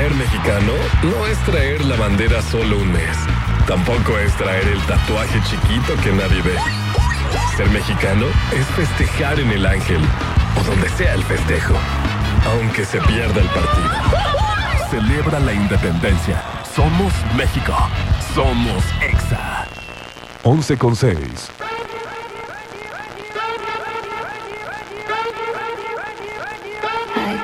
Ser mexicano no es traer la bandera solo un mes. Tampoco es traer el tatuaje chiquito que nadie ve. Ser mexicano es festejar en el Ángel o donde sea el festejo, aunque se pierda el partido. Celebra la independencia. Somos México. Somos EXA. 11:6